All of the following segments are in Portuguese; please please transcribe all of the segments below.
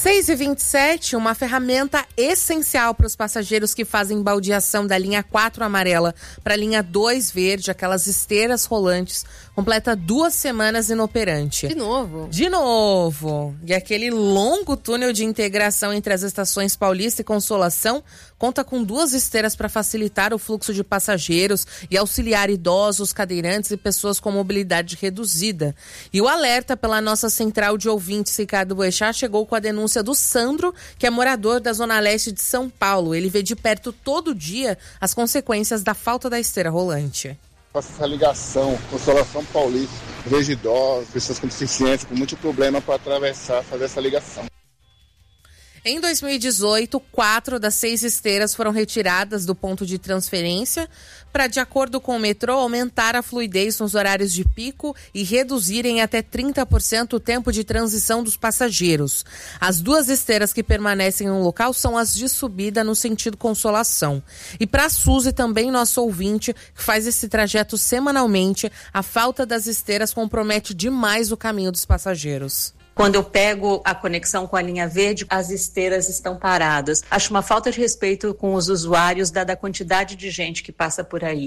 6h27, uma ferramenta essencial para os passageiros que fazem baldeação da linha 4 amarela para a linha 2 verde, aquelas esteiras rolantes, completa 2 semanas inoperante. De novo? De novo! E aquele longo túnel de integração entre as estações Paulista e Consolação conta com 2 esteiras para facilitar o fluxo de passageiros e auxiliar idosos, cadeirantes e pessoas com mobilidade reduzida. E o alerta pela nossa central de ouvintes, Ricardo Boechat, chegou com a denúncia do Sandro, que é morador da Zona Leste de São Paulo. Ele vê de perto todo dia as consequências da falta da esteira rolante. Faço essa ligação, Consolação Paulista, vejo idosos, pessoas com deficiência, com muito problema para atravessar, fazer essa ligação. Em 2018, 4 das 6 esteiras foram retiradas do ponto de transferência para, de acordo com o metrô, aumentar a fluidez nos horários de pico e reduzirem até 30% o tempo de transição dos passageiros. As 2 esteiras que permanecem no local são as de subida no sentido Consolação. E para a Suzy, também nosso ouvinte, que faz esse trajeto semanalmente, a falta das esteiras compromete demais o caminho dos passageiros. Quando eu pego a conexão com a linha verde, as esteiras estão paradas. Acho uma falta de respeito com os usuários, dada a quantidade de gente que passa por aí.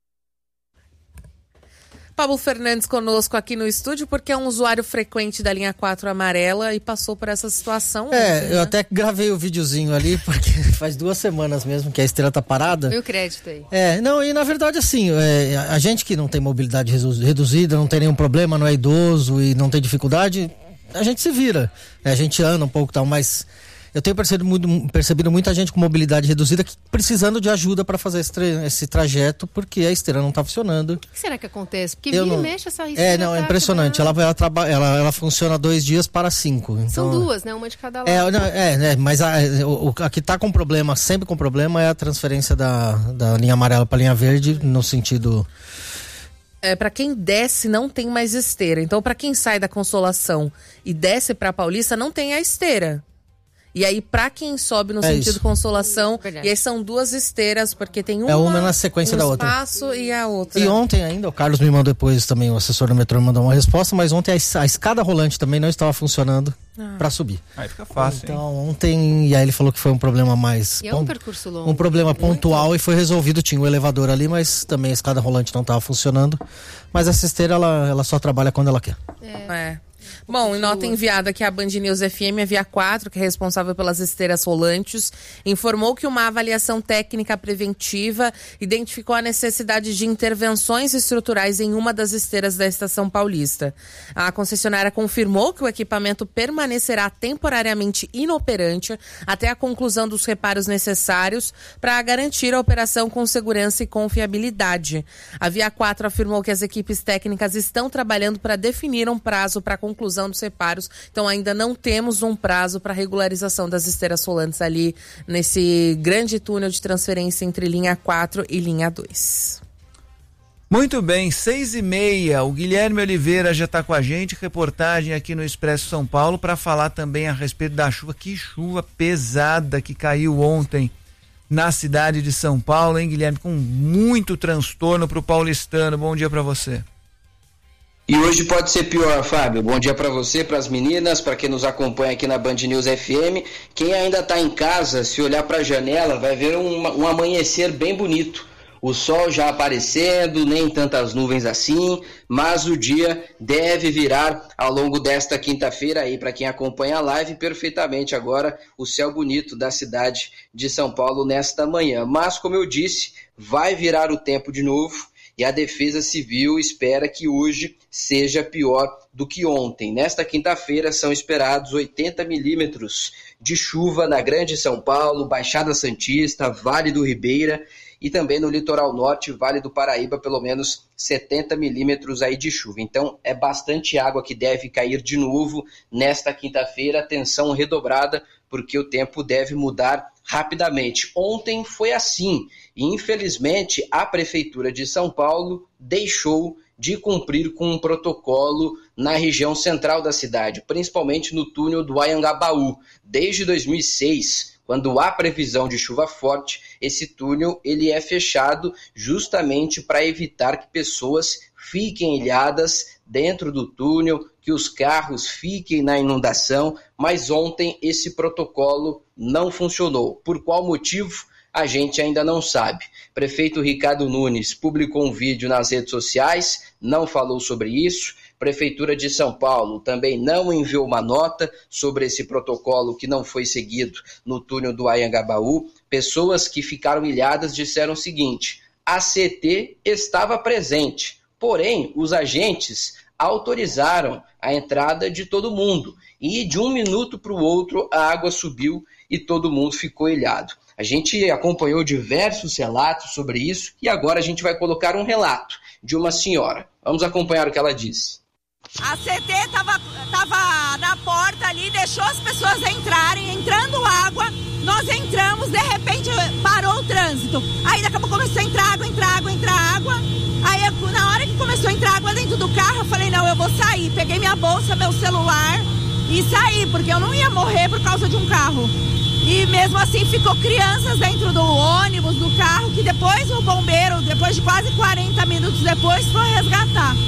Pablo Fernandes conosco aqui no estúdio, porque é um usuário frequente da linha 4 amarela e passou por essa situação. Eu até gravei o videozinho ali, porque faz 2 semanas mesmo que a esteira tá parada. E o crédito aí? E na verdade assim, a gente que não tem mobilidade reduzida, não tem nenhum problema, não é idoso e não tem dificuldade, a gente se vira, a gente anda um pouco e tal, mas eu tenho percebido muita gente com mobilidade reduzida precisando de ajuda para fazer esse trajeto, porque a esteira não está funcionando. O que será que acontece? Porque vira e mexe essa esteira. É impressionante, ela funciona 2 dias para 5. Então, são 2, né? Uma de cada lado. Mas a que está com problema, sempre com problema, é a transferência da linha amarela para a linha verde, no sentido... Para quem desce não tem mais esteira. Então, para quem sai da Consolação e desce para Paulista, não tem a esteira. E aí, para quem sobe no sentido isso. Consolação, e aí são 2 esteiras, porque tem uma na sequência da outra. Espaço e a outra. E ontem ainda, o Carlos me mandou depois também, o assessor do metrô me mandou uma resposta, mas ontem a escada rolante também não estava funcionando para subir. Aí fica fácil. Então, ontem, e aí ele falou que foi um problema mais... E é um percurso longo. Um problema pontual e foi resolvido, tinha um elevador ali, mas também a escada rolante não estava funcionando. Mas essa esteira, ela só trabalha quando ela quer. Bom, em nota enviada aqui à Band News FM, a Via 4, que é responsável pelas esteiras rolantes, informou que uma avaliação técnica preventiva identificou a necessidade de intervenções estruturais em uma das esteiras da Estação Paulista. A concessionária confirmou que o equipamento permanecerá temporariamente inoperante até a conclusão dos reparos necessários para garantir a operação com segurança e confiabilidade. A Via 4 afirmou que as equipes técnicas estão trabalhando para definir um prazo para a conclusão dos reparos, então ainda não temos um prazo para regularização das esteiras rolantes ali nesse grande túnel de transferência entre linha 4 e linha 2. Muito bem, 6h30, o Guilherme Oliveira já está com a gente, reportagem aqui no Expresso São Paulo para falar também a respeito da chuva, que chuva pesada que caiu ontem na cidade de São Paulo, hein, Guilherme, com muito transtorno para o paulistano. Bom dia para você. E hoje pode ser pior, Fábio. Bom dia para você, para as meninas, para quem nos acompanha aqui na Band News FM. Quem ainda está em casa, se olhar para a janela, vai ver um amanhecer bem bonito. O sol já aparecendo, nem tantas nuvens assim, mas o dia deve virar ao longo desta quinta-feira aí, para quem acompanha a live, perfeitamente agora o céu bonito da cidade de São Paulo nesta manhã. Mas, como eu disse, vai virar o tempo de novo. E a Defesa Civil espera que hoje seja pior do que ontem. Nesta quinta-feira são esperados 80 milímetros de chuva na Grande São Paulo, Baixada Santista, Vale do Ribeira e também no litoral norte, Vale do Paraíba, pelo menos 70 milímetros aí de chuva. Então é bastante água que deve cair de novo nesta quinta-feira, atenção redobrada, porque o tempo deve mudar rapidamente. Ontem foi assim e infelizmente a Prefeitura de São Paulo deixou de cumprir com um protocolo na região central da cidade, principalmente no túnel do Anhangabaú. Desde 2006, quando há previsão de chuva forte, esse túnel ele é fechado justamente para evitar que pessoas fiquem ilhadas dentro do túnel, que os carros fiquem na inundação, mas ontem esse protocolo não funcionou. Por qual motivo? A gente ainda não sabe. Prefeito Ricardo Nunes publicou um vídeo nas redes sociais, não falou sobre isso. Prefeitura de São Paulo também não enviou uma nota sobre esse protocolo que não foi seguido no túnel do Anhangabaú. Pessoas que ficaram ilhadas disseram o seguinte: a CT estava presente, porém os agentes autorizaram a entrada de todo mundo e de um minuto para o outro a água subiu e todo mundo ficou ilhado. A gente acompanhou diversos relatos sobre isso e agora a gente vai colocar um relato de uma senhora. Vamos acompanhar o que ela disse. A CT estava na porta ali, deixou as pessoas entrarem, entrando água, nós entramos, de repente parou o trânsito. Aí daqui a pouco começou a entrar água. Aí na hora que começou a entrar água dentro do carro, eu falei, não, eu vou sair. Peguei minha bolsa, meu celular e saí, porque eu não ia morrer por causa de um carro. E mesmo assim ficou crianças dentro do ônibus, do carro, que depois o bombeiro, depois de quase 40 minutos depois, foi resgatar.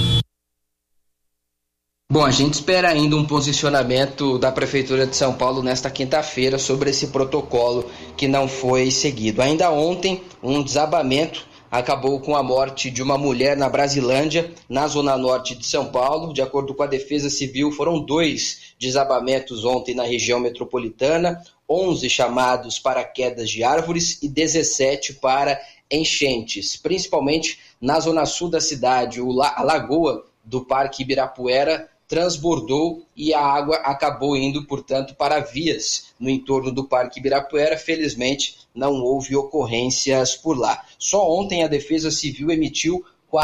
Bom, a gente espera ainda um posicionamento da Prefeitura de São Paulo nesta quinta-feira sobre esse protocolo que não foi seguido. Ainda ontem, um desabamento acabou com a morte de uma mulher na Brasilândia, na zona norte de São Paulo. De acordo com a Defesa Civil, foram 2 desabamentos ontem na região metropolitana, 11 chamados para quedas de árvores e 17 para enchentes, principalmente na zona sul da cidade. A lagoa do Parque Ibirapuera transbordou e a água acabou indo, portanto, para vias no entorno do Parque Ibirapuera. Felizmente, não houve ocorrências por lá. Só ontem a Defesa Civil emitiu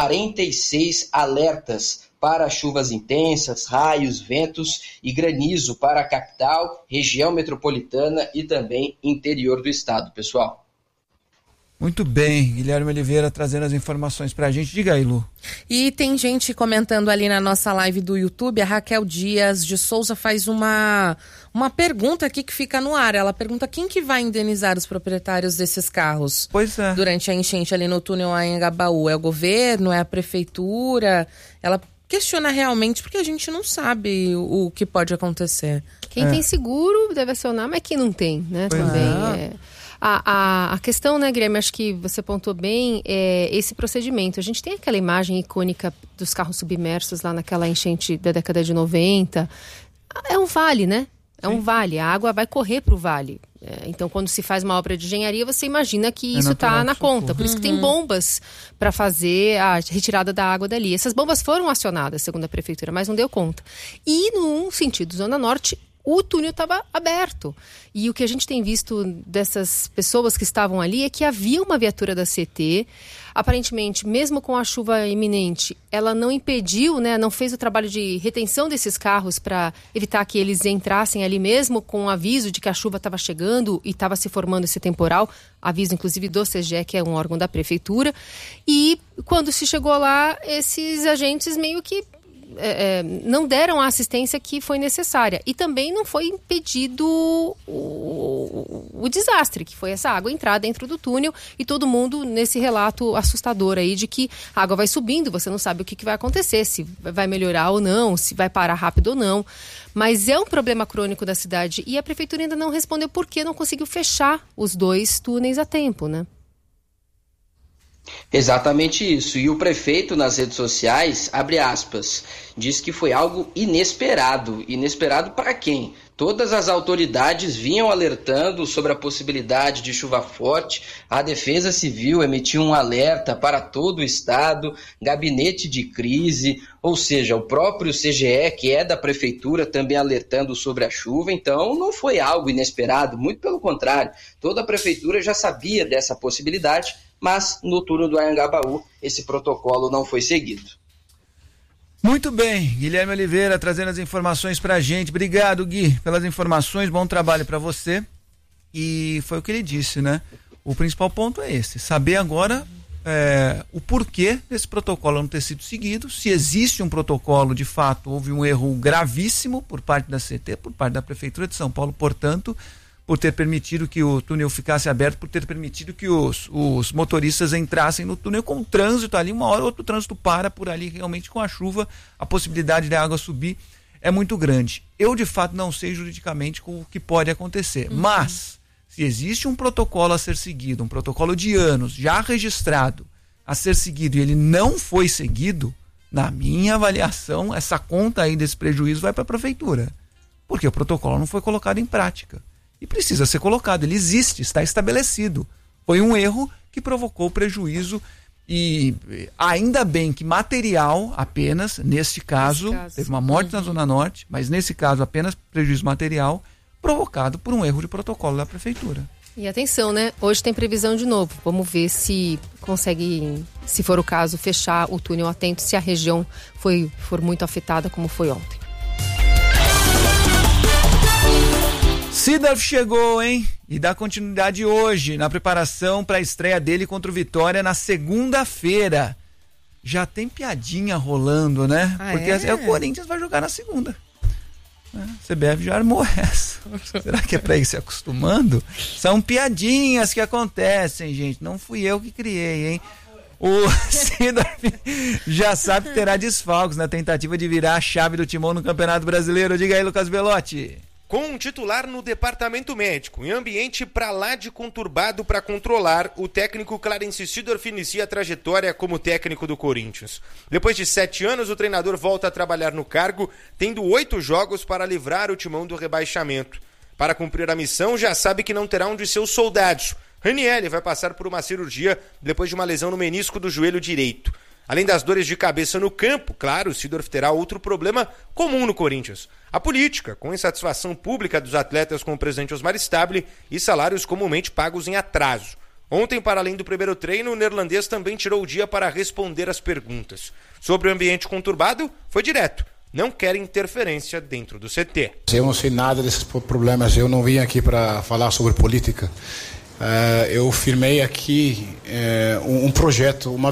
46 alertas para chuvas intensas, raios, ventos e granizo para a capital, região metropolitana e também interior do estado, pessoal. Muito bem, Guilherme Oliveira trazendo as informações pra gente. Diga aí, Lu. E tem gente comentando ali na nossa live do YouTube. A Raquel Dias de Souza faz uma pergunta aqui que fica no ar. Ela pergunta quem que vai indenizar os proprietários desses carros durante a enchente ali no túnel Anhangabaú. É o governo? É a prefeitura? Ela questiona realmente porque a gente não sabe o que pode acontecer. Quem tem seguro deve acionar, mas quem não tem, né? Também A questão, né, Guilherme, acho que você pontuou bem, é esse procedimento. A gente tem aquela imagem icônica dos carros submersos lá naquela enchente da década de 90. É um vale, né? É um vale. A água vai correr para o vale. Então, quando se faz uma obra de engenharia, você imagina que isso está na conta. Por isso que tem bombas para fazer a retirada da água dali. Essas bombas foram acionadas, segundo a prefeitura, mas não deu conta. E, num sentido Zona Norte, o túnel estava aberto. E o que a gente tem visto dessas pessoas que estavam ali é que havia uma viatura da CT. Aparentemente, mesmo com a chuva iminente, ela não impediu, né, não fez o trabalho de retenção desses carros para evitar que eles entrassem ali mesmo com o aviso de que a chuva estava chegando e estava se formando esse temporal. Aviso, inclusive, do CGE, que é um órgão da prefeitura. E quando se chegou lá, esses agentes meio que não deram a assistência que foi necessária. E também não foi impedido o desastre, que foi essa água entrar dentro do túnel e todo mundo nesse relato assustador aí de que a água vai subindo, você não sabe o que vai acontecer, se vai melhorar ou não, se vai parar rápido ou não. Mas é um problema crônico da cidade e a prefeitura ainda não respondeu por que não conseguiu fechar os 2 túneis a tempo, né? Exatamente isso. E o prefeito nas redes sociais, abre aspas, diz que foi algo inesperado. Inesperado para quem? Todas as autoridades vinham alertando sobre a possibilidade de chuva forte. A Defesa Civil emitiu um alerta para todo o estado, gabinete de crise, ou seja, o próprio CGE, que é da prefeitura, também alertando sobre a chuva. Então não foi algo inesperado, muito pelo contrário. Toda a prefeitura já sabia dessa possibilidade, mas no túnel do Anhangabaú esse protocolo não foi seguido. Muito bem, Guilherme Oliveira trazendo as informações pra gente. Obrigado, Gui, pelas informações, bom trabalho para você. E foi o que ele disse, né? O principal ponto é esse, saber agora o porquê desse protocolo não ter sido seguido, se existe um protocolo, de fato, houve um erro gravíssimo por parte da CT, por parte da Prefeitura de São Paulo, portanto, por ter permitido que o túnel ficasse aberto, por ter permitido que os motoristas entrassem no túnel com o trânsito ali, uma hora ou outra o trânsito para por ali, realmente com a chuva, a possibilidade da água subir é muito grande. Eu, de fato, não sei juridicamente o que pode acontecer, mas se existe um protocolo a ser seguido, um protocolo de anos, já registrado, a ser seguido, e ele não foi seguido, na minha avaliação, essa conta aí desse prejuízo vai para a prefeitura, porque o protocolo não foi colocado em prática. E precisa ser colocado, ele existe, está estabelecido. Foi um erro que provocou prejuízo e ainda bem que material apenas, neste caso, teve uma morte na Zona Norte, mas nesse caso apenas prejuízo material provocado por um erro de protocolo da prefeitura. E atenção, né? Hoje tem previsão de novo. Vamos ver se consegue, se for o caso, fechar o túnel a tempo, se a região for muito afetada como foi ontem. Seedorf chegou, hein? E dá continuidade hoje na preparação para a estreia dele contra o Vitória na segunda-feira. Já tem piadinha rolando, né? Porque o Corinthians vai jogar na segunda. CBF já armou essa. Será que é para ir se acostumando? São piadinhas que acontecem, gente. Não fui eu que criei, hein? O Seedorf já sabe que terá desfalques na tentativa de virar a chave do Timão no Campeonato Brasileiro. Diga aí, Lucas Belotti. Com um titular no departamento médico, em ambiente pra lá de conturbado para controlar, o técnico Clarence Seedorf inicia a trajetória como técnico do Corinthians. Depois de 7 anos, o treinador volta a trabalhar no cargo, tendo 8 jogos para livrar o Timão do rebaixamento. Para cumprir a missão, já sabe que não terá um de seus soldados. Ranieri vai passar por uma cirurgia depois de uma lesão no menisco do joelho direito. Além das dores de cabeça no campo, claro, o Seedorf terá outro problema comum no Corinthians. A política, com insatisfação pública dos atletas com o presidente Osmar Stabile e salários comumente pagos em atraso. Ontem, para além do primeiro treino, o neerlandês também tirou o dia para responder as perguntas. Sobre o ambiente conturbado, foi direto. Não quer interferência dentro do CT. Eu não sei nada desses problemas, eu não vim aqui para falar sobre política. Eu firmei aqui um projeto, uma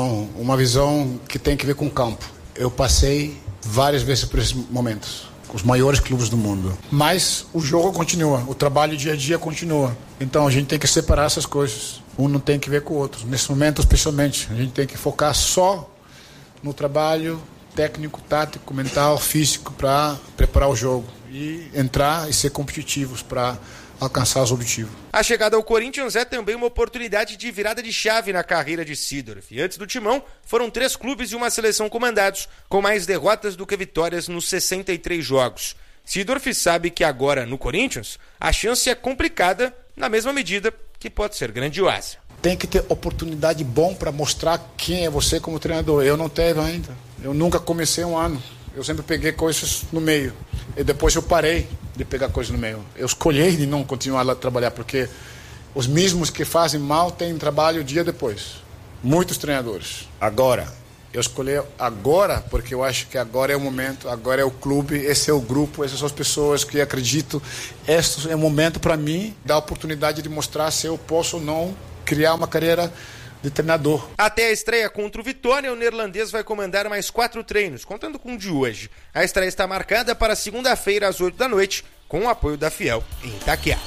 visão que tem que ver com o campo. Eu passei várias vezes por esses momentos, com os maiores clubes do mundo. Mas o jogo continua, o trabalho dia a dia continua. Então a gente tem que separar essas coisas. Um não tem que ver com o outro. Nesse momento, especialmente, a gente tem que focar só no trabalho técnico, tático, mental, físico para preparar o jogo e entrar e ser competitivos para alcançar os objetivos. A chegada ao Corinthians é também uma oportunidade de virada de chave na carreira de Seedorf. E antes do Timão, foram 3 clubes e uma seleção comandados, com mais derrotas do que vitórias nos 63 jogos. Seedorf sabe que agora, no Corinthians, a chance é complicada, na mesma medida que pode ser grandiosa. Tem que ter oportunidade bom para mostrar quem é você como treinador. Eu não tive ainda. Eu nunca comecei um ano. Eu sempre peguei coisas no meio. E depois eu parei de pegar coisas no meio. Eu escolhi de não continuar lá a trabalhar, porque os mesmos que fazem mal têm trabalho o dia depois. Muitos treinadores. Agora, eu escolhi agora, porque eu acho que agora é o momento, agora é o clube, esse é o grupo, essas são as pessoas que acredito. Este é o momento para mim, dar a oportunidade de mostrar se eu posso ou não criar uma carreira de treinador. Até a estreia contra o Vitória, o neerlandês vai comandar mais 4 treinos, contando com o de hoje. A estreia está marcada para segunda-feira às 8 da noite, com o apoio da Fiel em Itaquera.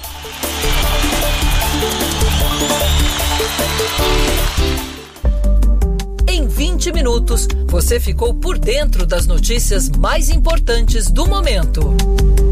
Em 20 minutos, você ficou por dentro das notícias mais importantes do momento.